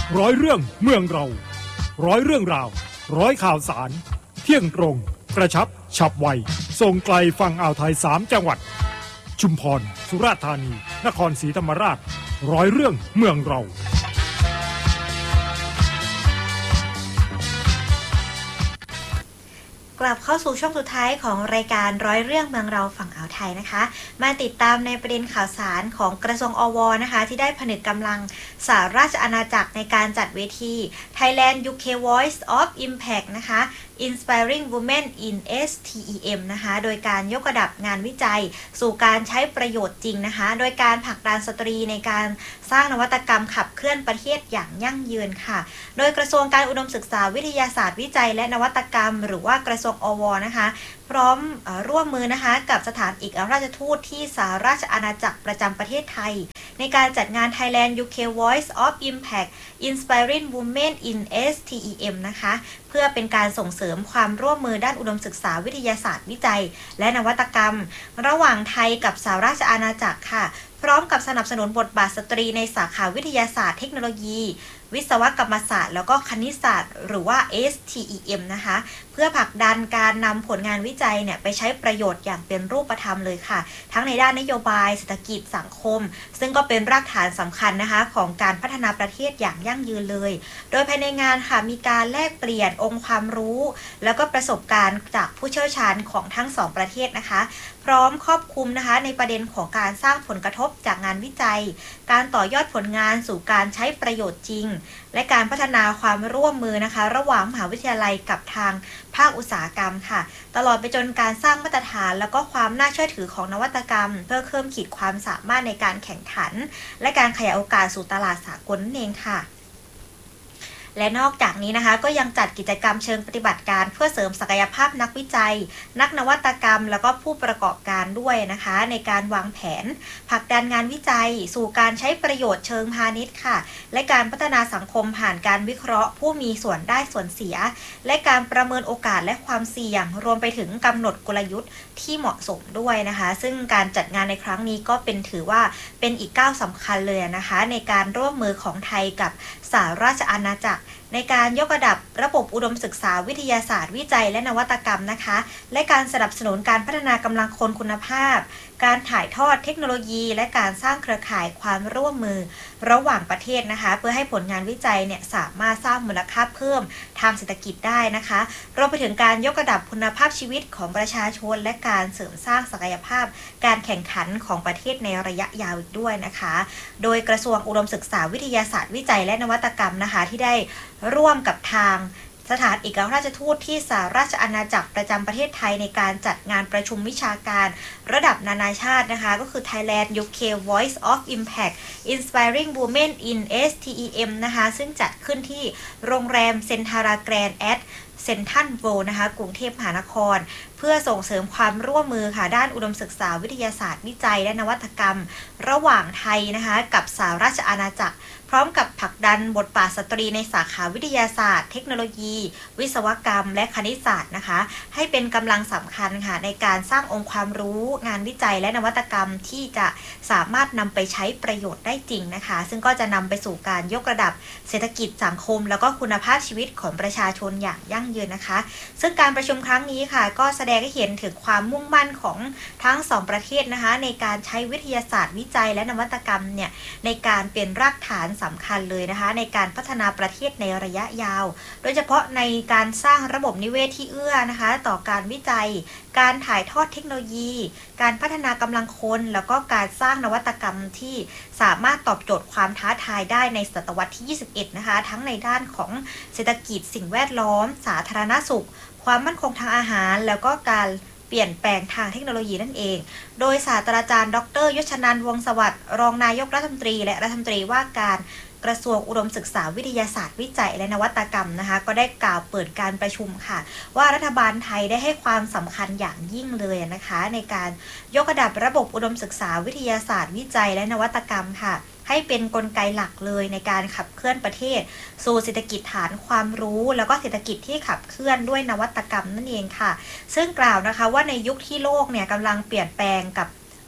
ร้อยเรื่องเมืองเราร้อยเรื่องราวร้อยข่าวสารเที่ยงตรงกระชับฉับไวส่งไกลฝั่งอ่าวไทย3จังหวัดชุมพรสุราษฎร์ธานีนครศรีธรรมราชร้อยเรื่องเมืองเรากลับเข้าสู่ช่วงสุดท้ายของรายการร้อยเรื่องเมืองเราฝั่งอ่าวไทยนะคะมาติดตามในประเด็นข่าวสารของกระทรวงอวนะคะที่ได้ผนึกกำลังสหราชอาณาจักรในการจัดเวที Thailand UK Voice of Impact นะคะ Inspiring Women in STEM นะคะโดยการยกระดับงานวิจัยสู่การใช้ประโยชน์จริงนะคะโดยการผลักดันสตรีในการสร้างนวัตกรรมขับเคลื่อนประเทศอย่างยั่งยืนค่ะโดยกระทรวงการอุดมศึกษาวิทยาศาสตร์วิจัยและนวัตกรรมหรือว่ากระทรวงอวนะคะพร้อมร่วมมือนะคะกับสถานเอกอัครราชทูตที่สหราชอาณาจักรประจำประเทศไทยในการจัดงาน Thailand UK Voice of Impact Inspiring Women in STEM นะคะเพื่อเป็นการส่งเสริมความร่วมมือด้านอุดมศึกษาวิทยาศาสตร์วิจัยและนวัตกรรมระหว่างไทยกับสหราชอาณาจักรค่ะพร้อมกับสนับสนุนบทบาทสตรีในสาขาวิทยาศาสตร์เทคโนโลยีวิศวกรรมศาสตร์แล้วก็คณิตศาสตร์หรือว่า STEM นะคะเพื่อผลักดันการนำผลงานวิจัยเนี่ยไปใช้ประโยชน์อย่างเป็นรูปธรรมเลยค่ะทั้งในด้านนโยบายเศรษฐกิจสังคมซึ่งก็เป็นรากฐานสำคัญนะคะของการพัฒนาประเทศอย่างยั่งยืนเลยโดยภายในงานค่ะมีการแลกเปลี่ยนองค์ความรู้แล้วก็ประสบการณ์จากผู้เชี่ยวชาญของทั้งสองประเทศนะคะพร้อมครอบคลุมนะคะในประเด็นของการสร้างผลกระทบจากงานวิจัยการต่อยอดผลงานสู่การใช้ประโยชน์จริงและการพัฒนาความร่วมมือนะคะระหว่างมหาวิทยาลัยกับทางภาคอุตสาหกรรมค่ะตลอดไปจนการสร้างมาตรฐานแล้วก็ความน่าเชื่อถือของนวัตกรรมเพื่อเพิ่มขีดความสามารถในการแข่งขันและการขยายโอกาสสู่ตลาดสากลนั่นเองค่ะและนอกจากนี้นะคะก็ยังจัดกิจกรรมเชิงปฏิบัติการเพื่อเสริมศักยภาพนักวิจัยนักนวัตกรรมแล้วก็ผู้ประกอบการด้วยนะคะในการวางแผนผลักดันงานวิจัยสู่การใช้ประโยชน์เชิงพาณิชย์ค่ะและการพัฒนาสังคมผ่านการวิเคราะห์ผู้มีส่วนได้ส่วนเสียและการประเมินโอกาสและความเสี่ยงรวมไปถึงกำหนดกลยุทธ์ที่เหมาะสมด้วยนะคะซึ่งการจัดงานในครั้งนี้ก็ถือว่าเป็นอีกก้าวสำคัญเลยนะคะในการร่วมมือของไทยกับสหราชอาณาจักรในการยกระดับระบบอุดมศึกษาวิทยาศาสตร์วิจัยและนวัตกรรมนะคะและการสนับสนุนการพัฒนากำลังคนคุณภาพการถ่ายทอดเทคโนโลยีและการสร้างเครือข่ายความร่วมมือระหว่างประเทศนะคะเพื่อให้ผลงานวิจัยเนี่ยสามารถสร้างมูลค่าเพิ่มทางเศรษฐกิจได้นะคะรวมไปถึงการยกระดับคุณภาพชีวิตของประชาชนและการเสริมสร้างศักยภาพการแข่งขันของประเทศในระยะยาวอีกด้วยนะคะโดยกระทรวงอุดมศึกษาวิทยาศาสตร์วิจัยและนวัตกรรมนะคะที่ได้ร่วมกับทางสถานเอกอัครราชทูตที่สหราชอาณาจักรประจำประเทศไทยในการจัดงานประชุมวิชาการระดับนานาชาตินะคะก็คือ Thailand UK Voice of Impact Inspiring Women in STEM นะคะซึ่งจัดขึ้นที่โรงแรมเซนทาราแกรนด์แอดเซ็นทรัลเวิลด์นะคะกรุงเทพมหานครเพื่อส่งเสริมความร่วมมือค่ะด้านอุดมศึกษาวิทยาศาสตร์วิจัยและนวัตกรรมระหว่างไทยนะคะกับสหราชอาณาจักรพร้อมกับผลักดันบทบาทสตรีในสาขาวิทยาศาสตร์เทคโนโลยีวิศวกรรมและคณิตศาสตร์นะคะให้เป็นกำลังสำคัญค่ะในการสร้างองค์ความรู้งานวิจัยและนวัตกรรมที่จะสามารถนำไปใช้ประโยชน์ได้จริงนะคะซึ่งก็จะนำไปสู่การยกระดับเศรษฐกิจสังคมแล้วก็คุณภาพชีวิตของประชาชนอย่างยั่งยืนนะคะซึ่งการประชุมครั้งนี้ค่ะก็แสดงให้เห็นถึงความมุ่งมั่นของทั้งสองประเทศนะคะในการใช้วิทยาศาสตร์วิจัยและนวัตกรรมเนี่ยในการเป็นรากฐานสำคัญเลยนะคะในการพัฒนาประเทศในระยะยาวโดยเฉพาะในการสร้างระบบนิเวศที่เอื้อนะคะต่อการวิจัยการถ่ายทอดเทคโนโลยีการพัฒนากำลังคนแล้วก็การสร้างนวัตกรรมที่สามารถตอบโจทย์ความท้าทายได้ในศตวรรษที่21นะคะทั้งในด้านของเศรษฐกิจสิ่งแวดล้อมสาธารณสุขความมั่นคงทางอาหารแล้วก็การเปลี่ยนแปลงทางเทคโนโลยีนั่นเองโดยศาสตราจารย์ดร.ยศนันท์ วงศ์สวัสดิ์รองนายกรัฐมนตรีและรัฐมนตรีว่าการกระทรวงอุดมศึกษาวิทยาศาสตร์วิจัยและนวัตกรรมนะคะก็ได้กล่าวเปิดการประชุมค่ะว่ารัฐบาลไทยได้ให้ความสำคัญอย่างยิ่งเลยนะคะในการยกระดับระบบอุดมศึกษาวิทยาศาสตร์วิจัยและนวัตกรรมค่ะให้เป็นกลไกหลักเลยในการขับเคลื่อนประเทศสู่เศรษฐกิจฐานความรู้แล้วก็เศรษฐกิจที่ขับเคลื่อนด้วยนวัตกรรมนั่นเองค่ะซึ่งกล่าวนะคะว่าในยุคที่โลกเนี่ยกำลังเปลี่ยนแปลงกับ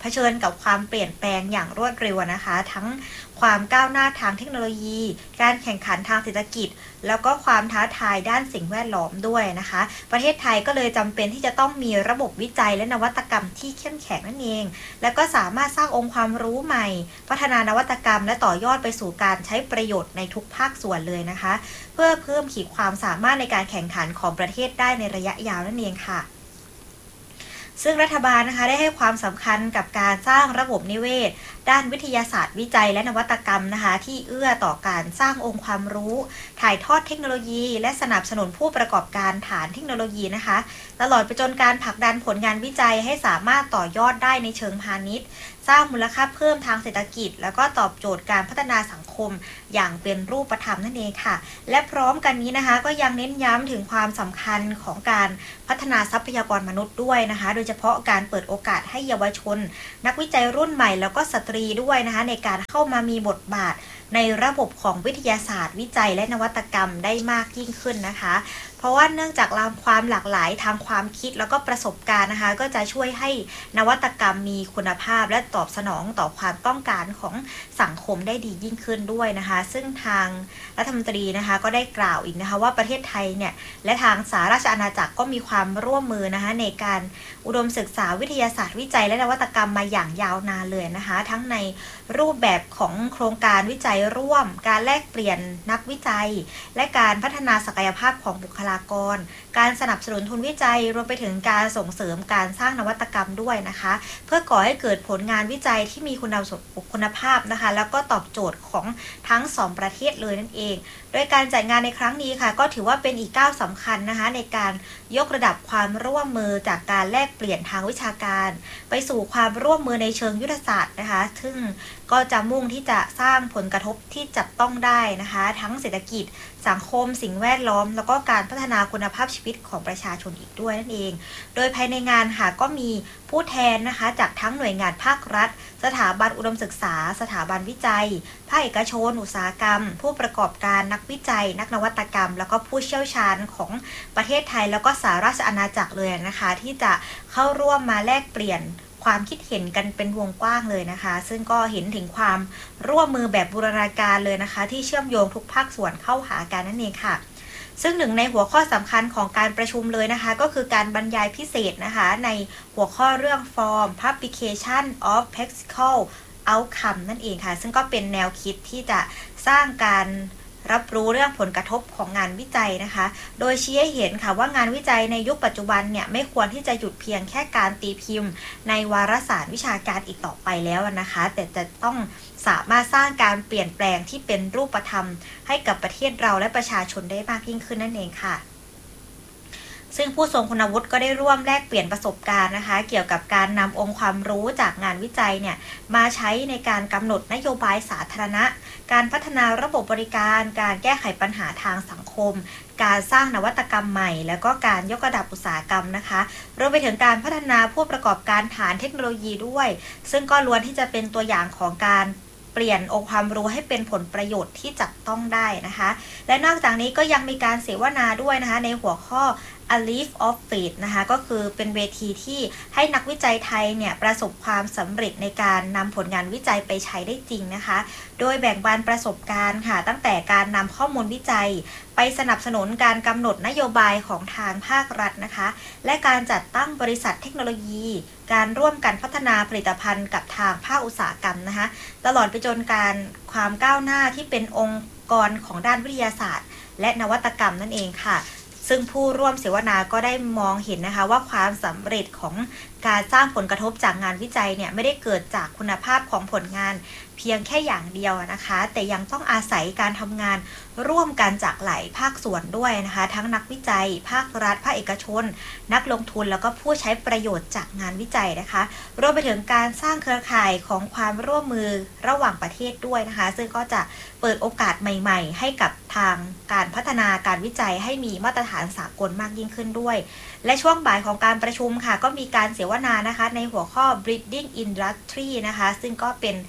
เผชิญกับความเปลี่ยนแปลงอย่างรวดเร็วนะคะทั้งความก้าวหน้าทางเทคโนโลยีการแข่งขันทางเศรษฐกิจแล้วก็ความท้าทายด้านสิ่งแวดล้อมด้วยนะคะประเทศไทยก็เลยจำเป็นที่จะต้องมีระบบวิจัยและนวัตกรรมที่เข้มแข็งนั่นเองแล้วก็สามารถสร้างองค์ความรู้ใหม่พัฒนานวัตกรรมและต่อยอดไปสู่การใช้ประโยชน์ในทุกภาคส่วนเลยนะคะเพื่อเพิ่มขีดความสามารถในการแข่งขันของประเทศได้ในระยะยาวนั่นเองค่ะซึ่งรัฐบาลนะคะได้ให้ความสำคัญกับการสร้างระบบนิเวศด้านวิทยาศาสตร์วิจัยและนวัตกรรมนะคะที่เอื้อต่อการสร้างองค์ความรู้ถ่ายทอดเทคโนโลยีและสนับสนุนผู้ประกอบการฐานเทคโนโลยีนะคะตลอดไปจนการผลักดันผลงานวิจัยให้สามารถต่อยอดได้ในเชิงพาณิชย์สร้างมูลค่าเพิ่มทางเศรษฐกิจแล้วก็ตอบโจทย์การพัฒนาสังคมอย่างเป็นรูปธรรมนั่นเองค่ะและพร้อมกันนี้นะคะก็ยังเน้นย้ำถึงความสำคัญของการพัฒนาทรัพยากรมนุษย์ด้วยนะคะโดยเฉพาะการเปิดโอกาสให้เยาวชนนักวิจัยรุ่นใหม่แล้วก็สตรีด้วยนะคะในการเข้ามามีบทบาทในระบบของวิทยาศาสตร์วิจัยและนวัตกรรมได้มากยิ่งขึ้นนะคะเพราะว่าเนื่องจากความหลากหลายทางความคิดแล้วก็ประสบการณ์นะคะก็จะช่วยให้นวัตกรรมมีคุณภาพและตอบสนองต่อความต้องการของสังคมได้ดียิ่งขึ้นด้วยนะคะซึ่งทางรัฐมนตรีนะคะก็ได้กล่าวอีกนะคะว่าประเทศไทยเนี่ยและทางสหราชอาณาจักรก็มีความร่วมมือนะคะในการอุดมศึกษาวิทยาศาสตร์วิจัยและนวัตกรรมมาอย่างยาวนานเลยนะคะทั้งในรูปแบบของโครงการวิจัยร่วมการแลกเปลี่ยนนักวิจัยและการพัฒนาศักยภาพของบุคลากรการสนับสนุนทุนวิจัยรวมไปถึงการส่งเสริมการสร้างนวัตกรรมด้วยนะคะเพื่อก่อให้เกิดผลงานวิจัยที่มีคุณภาพนะคะแล้วก็ตอบโจทย์ของทั้ง2ประเทศเลยนั่นเองโดยการจัดงานในครั้งนี้ค่ะก็ถือว่าเป็นอีกก้าวสำคัญนะคะในการยกระดับความร่วมมือจากการแลกเปลี่ยนทางวิชาการไปสู่ความร่วมมือในเชิงยุทธศาสตร์นะคะซึ่งก็จะมุ่งที่จะสร้างผลกระทบที่จับต้องได้นะคะทั้งเศรษฐกิจสังคมสิ่งแวดล้อมแล้วก็การพัฒนาคุณภาพชีวิตของประชาชนอีกด้วยนั่นเองโดยภายในงานค่ะก็มีผู้แทนนะคะจากทั้งหน่วยงานภาครัฐสถาบันอุดมศึกษาสถาบันวิจัยภาคเอกชนอุตสาหกรรมผู้ประกอบการนักวิจัยนักนวัตกรรมแล้วก็ผู้เชี่ยวชาญของประเทศไทยแล้วก็สหราชอาณาจักรเลยนะคะที่จะเข้าร่วมมาแลกเปลี่ยนความคิดเห็นกันเป็นวงกว้างเลยนะคะซึ่งก็เห็นถึงความร่วมมือแบบบูรณาการเลยนะคะที่เชื่อมโยงทุกภาคส่วนเข้าหากันนั่นเองค่ะซึ่งหนึ่งในหัวข้อสำคัญของการประชุมเลยนะคะก็คือการบรรยายพิเศษนะคะในหัวข้อเรื่อง Form Publication of Practical Outcome นั่นเองค่ะซึ่งก็เป็นแนวคิดที่จะสร้างการรับรู้เรื่องผลกระทบของงานวิจัยนะคะโดยชี้ให้เห็นค่ะว่างานวิจัยในยุคปัจจุบันเนี่ยไม่ควรที่จะหยุดเพียงแค่การตีพิมพ์ในวารสารวิชาการอีกต่อไปแล้วนะคะแต่จะต้องสามารถสร้างการเปลี่ยนแปลงที่เป็นรูปธรรมให้กับประเทศเราและประชาชนได้มากยิ่งขึ้นนั่นเองค่ะซึ่งผู้ทรงคุณวุฒิก็ได้ร่วมแลกเปลี่ยนประสบการณ์นะคะเกี่ยวกับการนำองค์ความรู้จากงานวิจัยเนี่ยมาใช้ในการกำหนดนโยบายสาธารณะการพัฒนาระบบบริการการแก้ไขปัญหาทางสังคมการสร้างนวัตกรรมใหม่แล้วก็การยกระดับอุตสาหกรรมนะคะรวมไปถึงการพัฒนาผู้ประกอบการฐานเทคโนโลยีด้วยซึ่งก็ล้วนที่จะเป็นตัวอย่างของการเปลี่ยนองค์ความรู้ให้เป็นผลประโยชน์ที่จับต้องได้นะคะและนอกจากนี้ก็ยังมีการเสวนาด้วยนะคะในหัวข้อA Leap of Faith นะคะก็คือเป็นเวทีที่ให้นักวิจัยไทยเนี่ยประสบความสำเร็จในการนำผลงานวิจัยไปใช้ได้จริงนะคะโดยแบ่งปันประสบการณ์ค่ะตั้งแต่การนำข้อมูลวิจัยไปสนับสนุนการกำหนดนโยบายของทางภาครัฐนะคะและการจัดตั้งบริษัทเทคโนโลยีการร่วมกันพัฒนาผลิตภัณฑ์กับทางภาคอุตสาหกรรมนะคะตลอดไปจนการความก้าวหน้าที่เป็นองค์กรของด้านวิทยาศาสตร์และนวัตกรรมนั่นเองค่ะซึ่งผู้ร่วมเสวนาก็ได้มองเห็นนะคะว่าความสำเร็จของการสร้างผลกระทบจากงานวิจัยเนี่ยไม่ได้เกิดจากคุณภาพของผลงานเพียงแค่อย่างเดียวนะคะแต่ยังต้องอาศัยการทำงานร่วมกันจากหลายภาคส่วนด้วยนะคะทั้งนักวิจัยภาครัฐภาคเอกชนนักลงทุนแล้วก็ผู้ใช้ประโยชน์จากงานวิจัยนะคะรวมไปถึงการสร้างเครือข่ายของความร่วมมือระหว่างประเทศด้วยนะคะซึ่งก็จะเปิดโอกาสใหม่ๆให้กับทางการพัฒนาการวิจัยให้มีมาตรฐานสากลมากยิ่งขึ้นด้วยและช่วงบ่ายของการประชุมค่ะก็มีการเสวนานะคะในหัวข้อ Breeding Industry นะคะซึ่งก็เป็น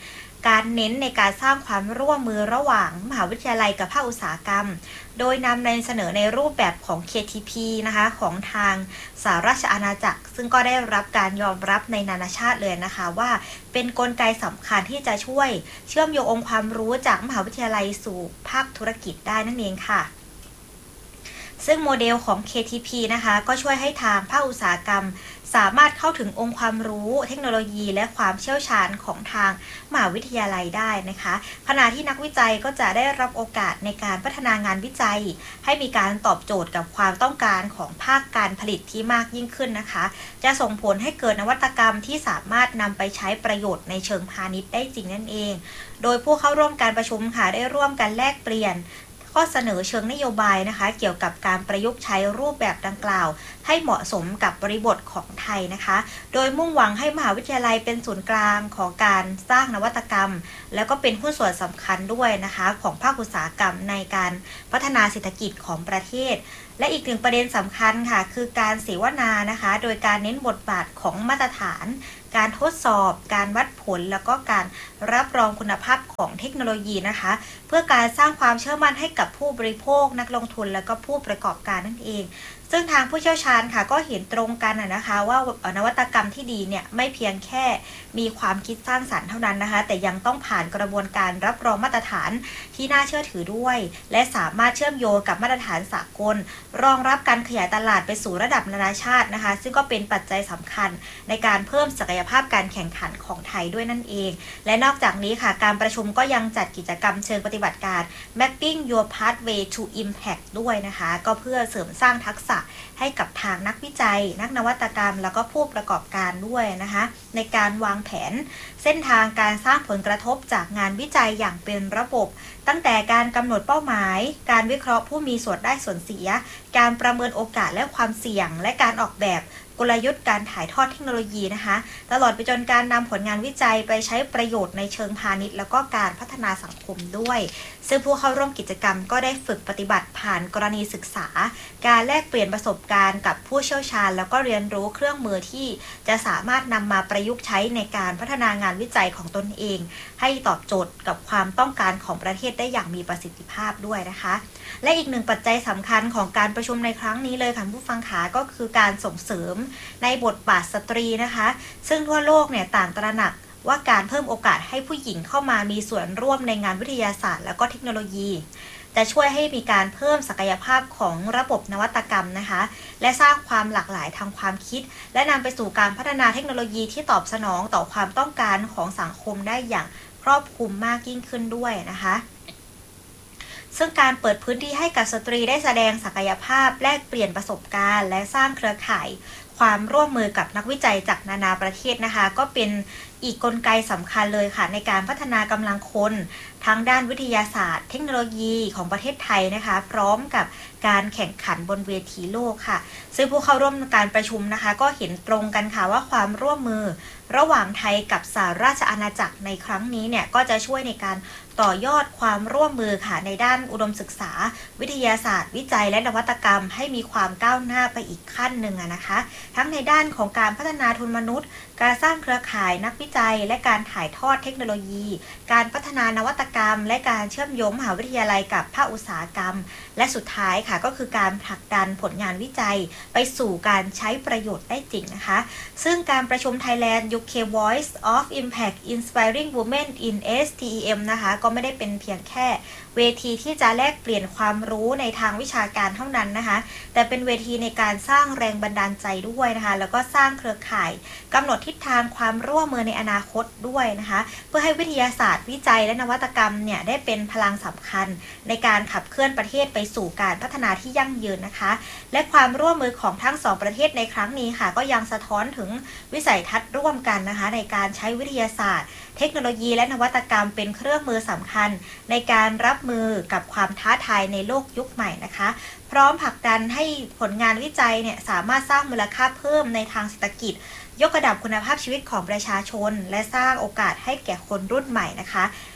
การเน้นในการสร้างความร่วมมือระหว่างมหาวิทยาลัยกับภาคอุตสาหกรรมโดยนำในเสนอในรูปแบบของ KTP นะคะของทางสหราชอาณาจักรซึ่งก็ได้รับการยอมรับในนานาชาติเลยนะคะว่าเป็นกลไกสำคัญที่จะช่วยเชื่อมโยงองค์ความรู้จากมหาวิทยาลัยสู่ภาคธุรกิจได้นั่นเองค่ะซึ่งโมเดลของ KTP นะคะก็ช่วยให้ทางภาคอุตสาหกรรมสามารถเข้าถึงองค์ความรู้เทคโนโลยีและความเชี่ยวชาญของทางมหาวิทยาลัยได้นะคะขณะที่นักวิจัยก็จะได้รับโอกาสในการพัฒนางานวิจัยให้มีการตอบโจทย์กับความต้องการของภาคการผลิตที่มากยิ่งขึ้นนะคะจะส่งผลให้เกิดนวัตกรรมที่สามารถนำไปใช้ประโยชน์ในเชิงพาณิชย์ได้จริงนั่นเองโดยผู้เข้าร่วมการประชุมค่ะได้ร่วมกันแลกเปลี่ยนข้อเสนอเชิงนโยบายนะคะเกี่ยวกับการประยุกต์ใช้รูปแบบดังกล่าวให้เหมาะสมกับบริบทของไทยนะคะโดยมุ่งหวังให้มหาวิทยาลัยเป็นศูนย์กลางของการสร้างนวัตกรรมแล้วก็เป็นหุ้นส่วนสำคัญด้วยนะคะของภาคอุตสาหกรรมในการพัฒนาเศรษฐกิจของประเทศและอีกหนึ่งประเด็นสำคัญค่ะคือการเสวนานะคะโดยการเน้นบทบาทของมาตรฐานการทดสอบการวัดผลแล้วก็การรับรองคุณภาพของเทคโนโลยีนะคะเพื่อการสร้างความเชื่อมั่นให้กับผู้บริโภคนักลงทุนแล้วก็ผู้ประกอบการนั่นเองซึ่งทางผู้เชี่ยวชาญค่ะก็เห็นตรงกันนะคะว่านวัตกรรมที่ดีเนี่ยไม่เพียงแค่มีความคิดสร้างสรรค์เท่านั้นนะคะแต่ยังต้องผ่านกระบวนการรับรองมาตรฐานที่น่าเชื่อถือด้วยและสามารถเชื่อมโยงกับมาตรฐานสากลรองรับการขยายตลาดไปสู่ระดับนานาชาตินะคะซึ่งก็เป็นปัจจัยสำคัญในการเพิ่มศักยภาพการแข่งขันของไทยด้วยนั่นเองและนอกจากนี้ค่ะการประชุมก็ยังจัดกิจกรรมเชิงปฏิบัติการ Mapping Your Pathway to Impact ด้วยนะคะก็เพื่อเสริมสร้างทักษะให้กับทางนักวิจัยนักนวัตกรรมแล้วก็ผู้ประกอบการด้วยนะคะในการวางแผนเส้นทางการสร้างผลกระทบจากงานวิจัยอย่างเป็นระบบตั้งแต่การกำหนดเป้าหมายการวิเคราะห์ผู้มีส่วนได้ส่วนเสียการประเมินโอกาสและความเสี่ยงและการออกแบบกลยุทธ์การถ่ายทอดเทคโนโลยีนะคะตลอดไปจนการนำผลงานวิจัยไปใช้ประโยชน์ในเชิงพาณิชย์แล้วก็การพัฒนาสังคมด้วยซึ่งผู้เข้าร่วมกิจกรรมก็ได้ฝึกปฏิบัติผ่านกรณีศึกษาการแลกเปลี่ยนประสบการณ์กับผู้เชี่ยวชาญแล้วก็เรียนรู้เครื่องมือที่จะสามารถนำมาประยุกต์ใช้ในการพัฒนางานวิจัยของตนเองให้ตอบโจทย์กับความต้องการของประเทศได้อย่างมีประสิทธิภาพด้วยนะคะและอีกหนึ่งปัจจัยสำคัญของการประชุมในครั้งนี้เลยค่ะผู้ฟังขาก็คือการส่งเสริมในบทบาทสตรีนะคะซึ่งทั่วโลกเนี่ยต่างตระหนักว่าการเพิ่มโอกาสให้ผู้หญิงเข้ามามีส่วนร่วมในงานวิทยาศาสตร์แล้วก็เทคโนโลยีจะช่วยให้มีการเพิ่มศักยภาพของระบบนวัตกรรมนะคะและสร้างความหลากหลายทางความคิดและนำไปสู่การพัฒนาเทคโนโลยีที่ตอบสนองต่อความต้องการของสังคมได้อย่างครอบคลุมมากยิ่งขึ้นด้วยนะคะซึ่งการเปิดพื้นที่ให้กับสตรีได้แสดงศักยภาพแลกเปลี่ยนประสบการณ์และสร้างเครือข่ายความร่วมมือกับนักวิจัยจากนานาประเทศนะคะก็เป็นอีกกลไกสำคัญเลยค่ะในการพัฒนากำลังคนทั้งด้านวิทยาศาสตร์เทคโนโลยีของประเทศไทยนะคะพร้อมกับการแข่งขันบนเวทีโลกค่ะซึ่งผู้เข้าร่วมการประชุมนะคะก็เห็นตรงกันค่ะว่าความร่วมมือระหว่างไทยกับสหราชอาณาจักรในครั้งนี้เนี่ยก็จะช่วยในการต่อยอดความร่วมมือค่ะในด้านอุดมศึกษาวิทยาศาสตร์วิจัยและนวัตกรรมให้มีความก้าวหน้าไปอีกขั้นหนึ่งนะคะทั้งในด้านของการพัฒนาทุนมนุษย์การสร้างเครือข่ายนักวิจัยและการถ่ายทอดเทคโนโลยีการพัฒนานวัตกรรมและการเชื่อมโยงมหาวิทยาลัยกับภาคอุตสาหกรรมและสุดท้ายค่ะก็คือการผลักดันผลงานวิจัยไปสู่การใช้ประโยชน์ได้จริงนะคะซึ่งการประชุม Thailand UK Voice of Impact Inspiring Women in STEM นะคะก็ไม่ได้เป็นเพียงแค่เวทีที่จะแลกเปลี่ยนความรู้ในทางวิชาการเท่านั้นนะคะแต่เป็นเวทีในการสร้างแรงบันดาลใจด้วยนะคะแล้วก็สร้างเครือข่ายกำหนดทิศทางความร่วมมือในอนาคตด้วยนะคะเพื่อให้วิทยาศาสตร์วิจัยและนวัตกรรมเนี่ยได้เป็นพลังสำคัญในการขับเคลื่อนประเทศไปสู่การพัฒนาที่ยั่งยืนนะคะและความร่วมมือของทั้งสองประเทศในครั้งนี้ค่ะก็ยังสะท้อนถึงวิสัยทัศน์ร่วมกันนะคะในการใช้วิทยาศาสตร์เทคโนโลยีและนวัตกรรมเป็นเครื่องมือสำคัญในการรับมือกับความท้าทายในโลกยุคใหม่นะคะพร้อมผลักดันให้ผลงานวิจัยเนี่ยสามารถสร้างมูลค่าเพิ่มในทางเศรษฐกิจยกระดับคุณภาพชีวิตของประชาชนและสร้างโอกาสให้แก่คนรุ่นใหม่นะคะ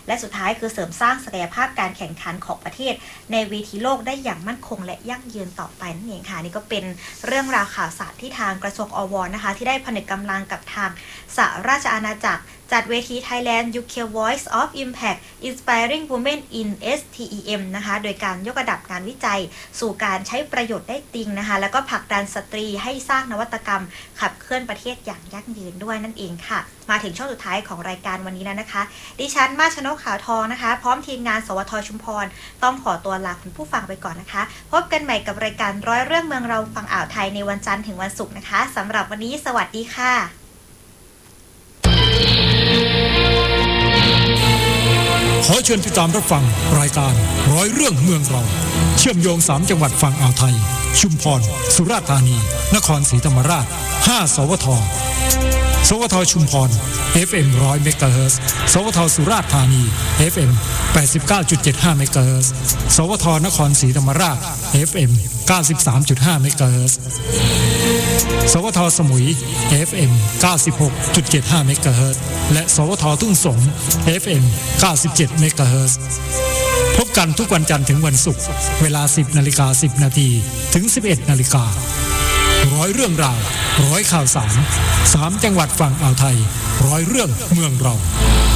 และสุดท้ายคือเสริมสร้างศักยภาพการแข่งขันของประเทศในเวทีโลกได้อย่างมั่นคงและยั่งยืนต่อไปนั่นเองค่ะนี่ก็เป็นเรื่องราวข่าวสารที่ทางกระทรวงอว.นะคะที่ได้ผนึกกำลังกับทางสหราชอาณาจักรจัดเวที Thailand UK Voice of Impact Inspiring Women in STEM นะคะโดยการยกระดับงานวิจัยสู่การใช้ประโยชน์ได้จริงนะคะแล้วก็ผลักดันสตรีให้สร้างนวัตกรรมขับเคลื่อนประเทศอย่างยั่งยืนด้วยนั่นเองค่ะมาถึงช่วงสุดท้ายของรายการวันนี้แล้วนะคะดิฉันมาชนกขาวทองนะคะพร้อมทีมงานสวทชุมพรต้องขอตัวลาคุณผู้ฟังไปก่อนนะคะพบกันใหม่กับรายการร้อยเรื่องเมืองเราฝั่งอ่าวไทยในวันจันทร์ถึงวันศุกร์นะคะสำหรับวันนี้สวัสดีค่ะขอเชิญติดตามรับฟังรายการร้อยเรื่องเมืองเราเชื่อมโยง3จังหวัดฝั่งอ่าวไทยชุมพรสุราษฎร์ธานีนครศรีธรรมราช5สวทสวทชุมพร FM 100 เมกะเฮิรตซ์สวทสุราษฎร์ธานี FM 89.75 เมกะเฮิรตซ์สวทนครศรีธรรมราช FM 93.5 เมกะเฮิรตซ์สวทสมุย FM 96.75 เมกะเฮิรตซ์และสวททุ่งสง FM 97 เมกะเฮิรตซ์พบกันทุกวันจันทร์ถึงวันศุกร์เวลา 10:10 นถึง 11:00 นร้อยเรื่องราวร้อยข่าวสาร3จังหวัดฝั่งอ่าวไทยร้อยเรื่องเมืองเรา